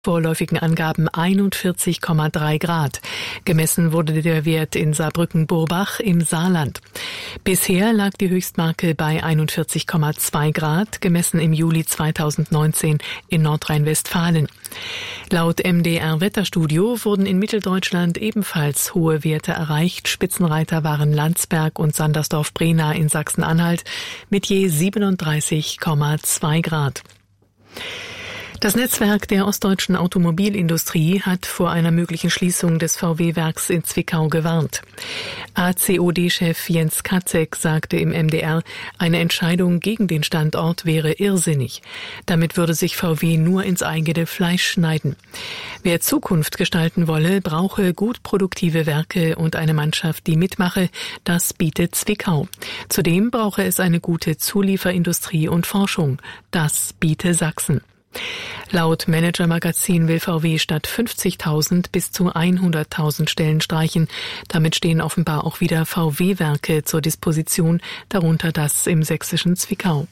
vorläufigen Angaben 41,3 Grad. Gemessen wurde der Wert in Saarbrücken-Burbach im Saarland. Bisher lag die Höchstmarke bei 41,2 Grad, gemessen im Juli 2019 in Nordrhein-Westfalen. Laut MDR-Wetterstudio wurden in Mitteldeutschland ebenfalls hohe Werte erreicht. Spitzenreiter waren Landsberg und Sandersdorf-Brena in Sachsen-Anhalt mit je 37,2 Grad. Das Netzwerk der ostdeutschen Automobilindustrie hat vor einer möglichen Schließung des VW-Werks in Zwickau gewarnt. ACOD-Chef Jens Katzek sagte im MDR, eine Entscheidung gegen den Standort wäre irrsinnig. Damit würde sich VW nur ins eigene Fleisch schneiden. Wer Zukunft gestalten wolle, brauche gut produktive Werke und eine Mannschaft, die mitmache. Das bietet Zwickau. Zudem brauche es eine gute Zulieferindustrie und Forschung. Das biete Sachsen. Laut Manager Magazin will VW statt 50.000 bis zu 100.000 Stellen streichen. Damit stehen offenbar auch wieder VW-Werke zur Disposition, darunter das im sächsischen Zwickau.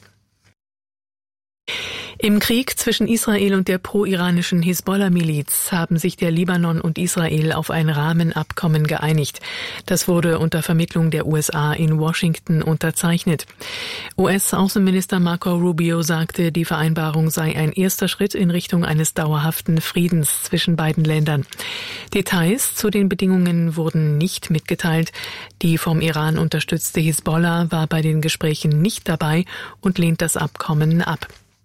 Im Krieg zwischen Israel und der pro-iranischen Hisbollah-Miliz haben sich der Libanon und Israel auf ein Rahmenabkommen geeinigt. Das wurde unter Vermittlung der USA in Washington unterzeichnet. US-Außenminister Marco Rubio sagte, die Vereinbarung sei ein erster Schritt in Richtung eines dauerhaften Friedens zwischen beiden Ländern. Details zu den Bedingungen wurden nicht mitgeteilt. Die vom Iran unterstützte Hisbollah war bei den Gesprächen nicht dabei und lehnt das Abkommen ab.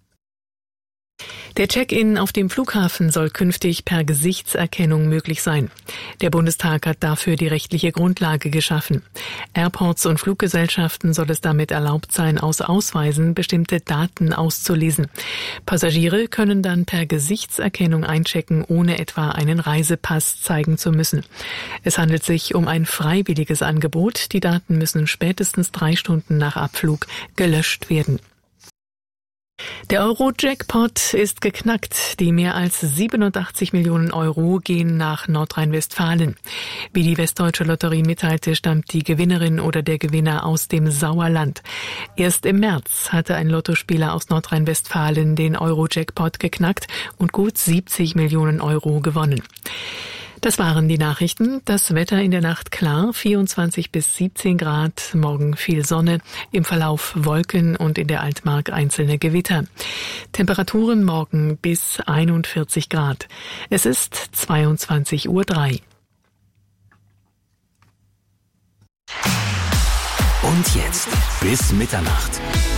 Der Check-in auf dem Flughafen soll künftig per Gesichtserkennung möglich sein. Der Bundestag hat dafür die rechtliche Grundlage geschaffen. Airports und Fluggesellschaften soll es damit erlaubt sein, aus Ausweisen bestimmte Daten auszulesen. Passagiere können dann per Gesichtserkennung einchecken, ohne etwa einen Reisepass zeigen zu müssen. Es handelt sich um ein freiwilliges Angebot. Die Daten müssen spätestens 3 Stunden nach Abflug gelöscht werden. Der Euro-Jackpot ist geknackt. Die mehr als 87 Millionen Euro gehen nach Nordrhein-Westfalen. Wie die Westdeutsche Lotterie mitteilte, stammt die Gewinnerin oder der Gewinner aus dem Sauerland. Erst im März hatte ein Lottospieler aus Nordrhein-Westfalen den Euro-Jackpot geknackt und gut 70 Millionen Euro gewonnen. Das waren die Nachrichten. Das Wetter in der Nacht klar, 24 bis 17 Grad, morgen viel Sonne, im Verlauf Wolken und in der Altmark einzelne Gewitter. Temperaturen morgen bis 41 Grad. Es ist 22:03 Uhr. Und jetzt bis Mitternacht.